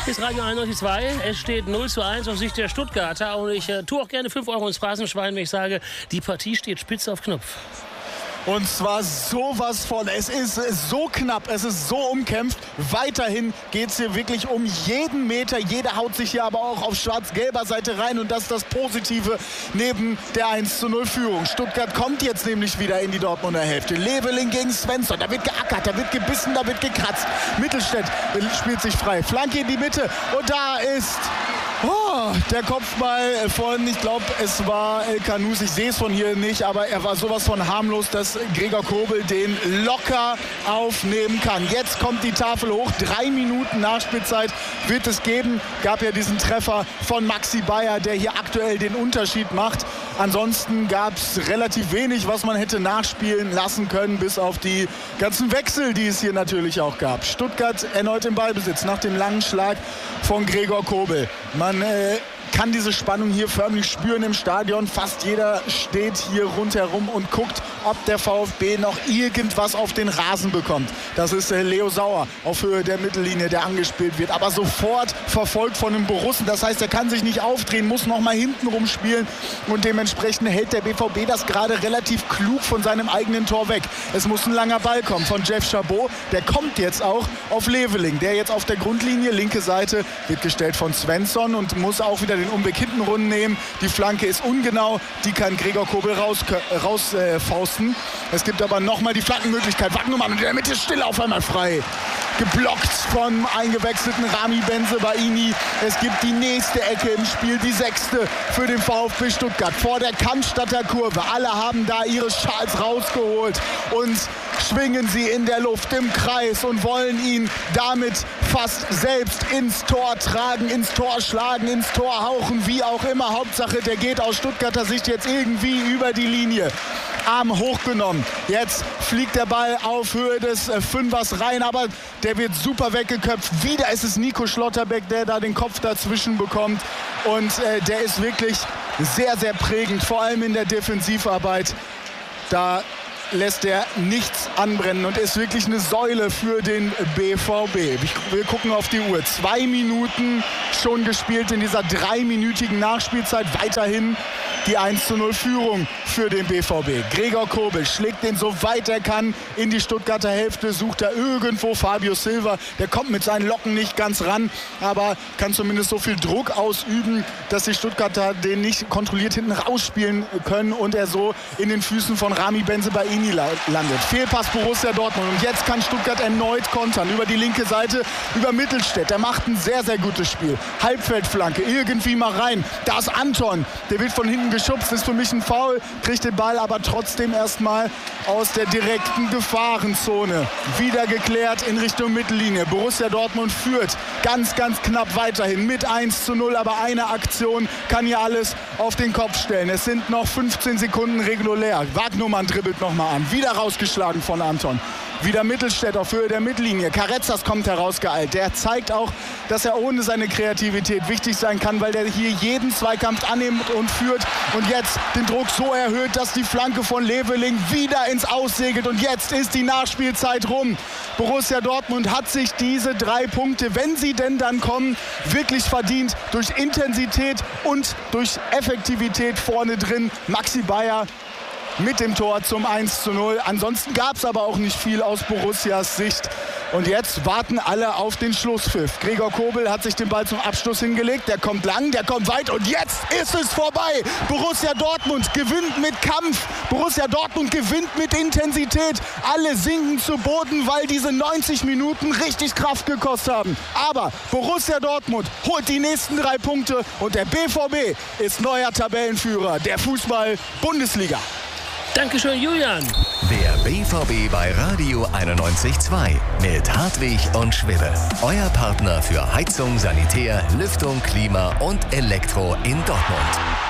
Ist Radio 91.2. Es steht 0:1 aus Sicht der Stuttgarter. Und ich tue auch gerne 5 Euro ins Phrasenschwein, wenn ich sage, die Partie steht spitz auf Knopf. Und zwar sowas von. Es ist so knapp, es ist so umkämpft. Weiterhin geht es hier wirklich um jeden Meter. Jeder haut sich hier aber auch auf schwarz-gelber Seite rein. Und das ist das Positive neben der 1:0-Führung. Stuttgart kommt jetzt nämlich wieder in die Dortmunder Hälfte. Leveling gegen Svensson. Da wird geackert, da wird gebissen, da wird gekratzt. Mittelstädt spielt sich frei. Flanke in die Mitte. Und da ist... der Kopfball von, ich glaube, es war El Kanous, ich sehe es von hier nicht, aber er war sowas von harmlos, dass Gregor Kobel den locker aufnehmen kann. Jetzt kommt die Tafel hoch, 3 Minuten Nachspielzeit wird es geben. Gab ja diesen Treffer von Maxi Bayer, der hier aktuell den Unterschied macht. Ansonsten gab es relativ wenig, was man hätte nachspielen lassen können, bis auf die ganzen Wechsel, die es hier natürlich auch gab. Stuttgart erneut im Ballbesitz nach dem langen Schlag von Gregor Kobel. Man kann diese Spannung hier förmlich spüren im Stadion. Fast jeder steht hier rundherum und guckt, ob der VfB noch irgendwas auf den Rasen bekommt. Das ist Leo Sauer auf Höhe der Mittellinie, der angespielt wird. Aber sofort verfolgt von einem Borussen. Das heißt, er kann sich nicht aufdrehen, muss noch mal hinten rumspielen. Und dementsprechend hält der BVB das gerade relativ klug von seinem eigenen Tor weg. Es muss ein langer Ball kommen von Jeff Chabot. Der kommt jetzt auch auf Leveling. Der jetzt auf der Grundlinie, linke Seite, wird gestellt von Svensson und muss auch wieder den Umweg hinten rund nehmen. Die Flanke ist ungenau. Die kann Gregor Kobel rausfausten. Es gibt aber nochmal die Flankenmöglichkeit. Wagnumann in der Mitte still auf einmal frei. Geblockt vom eingewechselten Rami Bensebaini. Es gibt die nächste Ecke im Spiel, die 6. für den VfB Stuttgart. Vor der Cannstatter Kurve. Alle haben da ihre Schals rausgeholt und schwingen sie in der Luft im Kreis und wollen ihn damit fast selbst ins Tor tragen, ins Tor schlagen, ins Tor hauchen, wie auch immer. Hauptsache, der geht aus Stuttgarter Sicht jetzt irgendwie über die Linie. Arm hochgenommen. Jetzt fliegt der Ball auf Höhe des Fünfers rein, aber der wird super weggeköpft. Wieder ist es Nico Schlotterbeck, der da den Kopf dazwischen bekommt. Und der ist wirklich sehr, sehr prägend, vor allem in der Defensivarbeit. Da lässt er nichts anbrennen und ist wirklich eine Säule für den BVB. Wir gucken auf die Uhr. 2 Minuten schon gespielt in dieser 3-minütigen Nachspielzeit. Weiterhin die 1:0-Führung für den BVB. Gregor Kobel schlägt den so weit er kann in die Stuttgarter Hälfte, sucht er irgendwo Fabio Silva. Der kommt mit seinen Locken nicht ganz ran, aber kann zumindest so viel Druck ausüben, dass die Stuttgarter den nicht kontrolliert hinten rausspielen können und er so in den Füßen von Rami Bensebaini landet. Fehlpass Borussia Dortmund und jetzt kann Stuttgart erneut kontern über die linke Seite, über Mittelstädt. Der macht ein sehr, sehr gutes Spiel. Halbfeldflanke, irgendwie mal rein. Da ist Anton, der wird von hinten geschubst, ist für mich ein Foul, kriegt den Ball aber trotzdem erstmal aus der direkten Gefahrenzone. Wieder geklärt in Richtung Mittellinie. Borussia Dortmund führt ganz, ganz knapp weiterhin mit 1:0, aber eine Aktion kann hier alles auf den Kopf stellen. Es sind noch 15 Sekunden regulär. Wagnumann dribbelt nochmal an. Wieder rausgeschlagen von Anton. Wieder Mittelstädt auf Höhe der Mittellinie. Carrezzas kommt herausgeeilt. Der zeigt auch, dass er ohne seine Kreativität wichtig sein kann, weil der hier jeden Zweikampf annimmt und führt. Und jetzt den Druck so erhöht, dass die Flanke von Leveling wieder ins Aus segelt. Und jetzt ist die Nachspielzeit rum. Borussia Dortmund hat sich diese 3 Punkte, wenn sie denn dann kommen, wirklich verdient. Durch Intensität und durch Effektivität vorne drin. Maxi Bayer mit dem Tor zum 1:0. Ansonsten gab es aber auch nicht viel aus Borussias Sicht. Und jetzt warten alle auf den Schlusspfiff. Gregor Kobel hat sich den Ball zum Abschluss hingelegt. Der kommt lang, der kommt weit und jetzt ist es vorbei. Borussia Dortmund gewinnt mit Kampf. Borussia Dortmund gewinnt mit Intensität. Alle sinken zu Boden, weil diese 90 Minuten richtig Kraft gekostet haben. Aber Borussia Dortmund holt die nächsten 3 Punkte und der BVB ist neuer Tabellenführer der Fußball-Bundesliga. Dankeschön, Julian. Der BVB bei Radio 91.2 mit Hartwig und Schwibbe. Euer Partner für Heizung, Sanitär, Lüftung, Klima und Elektro in Dortmund.